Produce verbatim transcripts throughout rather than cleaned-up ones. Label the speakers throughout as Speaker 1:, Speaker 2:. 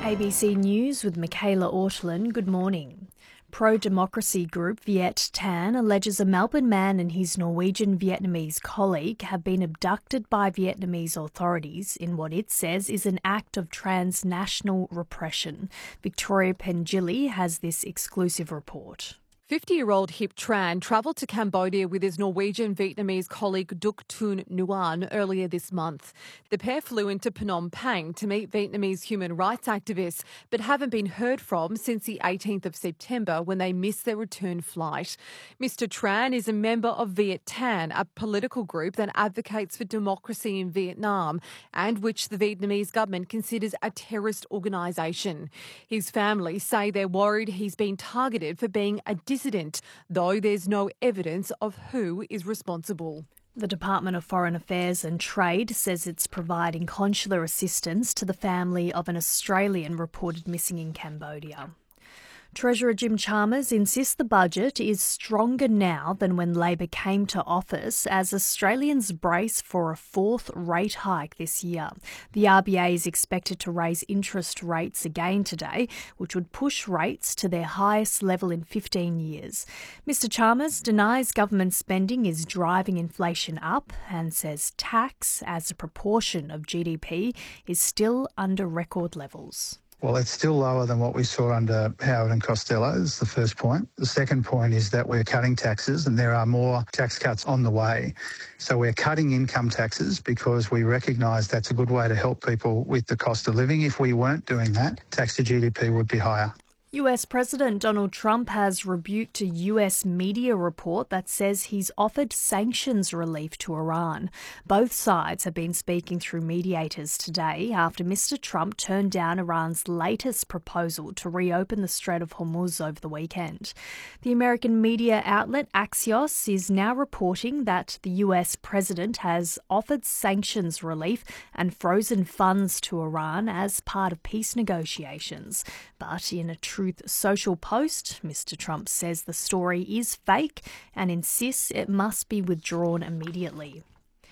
Speaker 1: A B C News with Michaela Ortlin. Good morning. Pro-democracy group Viet Thanh alleges a Melbourne man and his Norwegian Vietnamese colleague have been abducted by Vietnamese authorities in what it says is an act of transnational repression. Victoria Pengilly has this exclusive report.
Speaker 2: fifty-year-old Hip Tran travelled to Cambodia with his Norwegian Vietnamese colleague Duc Thun Nguyen earlier this month. The pair flew into Phnom Penh to meet Vietnamese human rights activists, but haven't been heard from since the eighteenth of September when they missed their return flight. Mister Tran is a member of Viet Thanh, a political group that advocates for democracy in Vietnam and which the Vietnamese government considers a terrorist organisation. His family say they're worried he's been targeted for being a dissident, though there's no evidence of who is responsible.
Speaker 1: The Department of Foreign Affairs and Trade says it's providing consular assistance to the family of an Australian reported missing in Cambodia. Treasurer Jim Chalmers insists the budget is stronger now than when Labor came to office as Australians brace for a fourth rate hike this year. The R B A is expected to raise interest rates again today, which would push rates to their highest level in fifteen years. Mister Chalmers denies government spending is driving inflation up and says tax as a proportion of G D P is still under record levels.
Speaker 3: Well, it's still lower than what we saw under Howard and Costello, is the first point. The second point is that we're cutting taxes and there are more tax cuts on the way. So we're cutting income taxes because we recognise that's a good way to help people with the cost of living. If we weren't doing that, tax to G D P would be higher.
Speaker 1: U S President Donald Trump has rebuked a U S media report that says he's offered sanctions relief to Iran. Both sides have been speaking through mediators today after Mister Trump turned down Iran's latest proposal to reopen the Strait of Hormuz over the weekend. The American media outlet Axios is now reporting that the U S president has offered sanctions relief and frozen funds to Iran as part of peace negotiations. But in a Truth Social post, Mister Trump says the story is fake and insists it must be withdrawn immediately.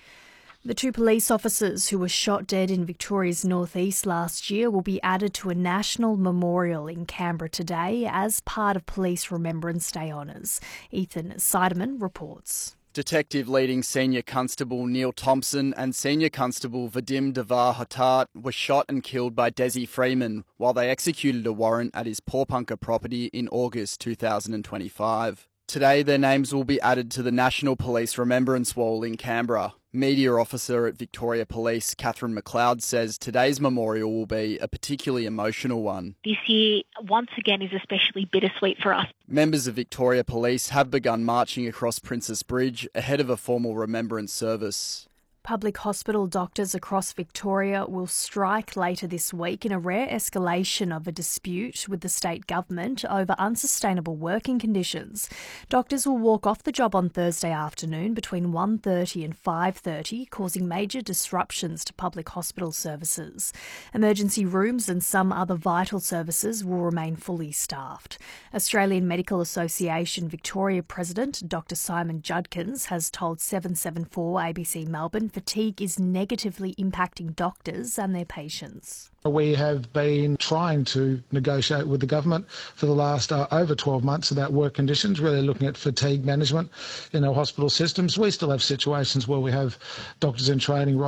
Speaker 1: The two police officers who were shot dead in Victoria's northeast last year will be added to a national memorial in Canberra today as part of Police Remembrance Day honours. Ethan Seidemann reports.
Speaker 4: Detective leading Senior Constable Neil Thompson and Senior Constable Vadim Devar Hatat were shot and killed by Desi Freeman while they executed a warrant at his Pawnpunker property in August two thousand twenty-five. Today, their names will be added to the National Police Remembrance Wall in Canberra. Media officer at Victoria Police, Catherine McLeod, says today's memorial will be a particularly emotional one.
Speaker 5: This year, once again, is especially bittersweet for us.
Speaker 4: Members of Victoria Police have begun marching across Princess Bridge ahead of a formal remembrance service.
Speaker 1: Public hospital doctors across Victoria will strike later this week in a rare escalation of a dispute with the state government over unsustainable working conditions. Doctors will walk off the job on Thursday afternoon between one thirty and five thirty, causing major disruptions to public hospital services. Emergency rooms and some other vital services will remain fully staffed. Australian Medical Association Victoria President Doctor Simon Judkins has told seven seven four A B C Melbourne fatigue is negatively impacting doctors and their patients.
Speaker 6: We have been trying to negotiate with the government for the last uh, over twelve months about work conditions, really looking at fatigue management in our hospital systems. We still have situations where we have doctors in training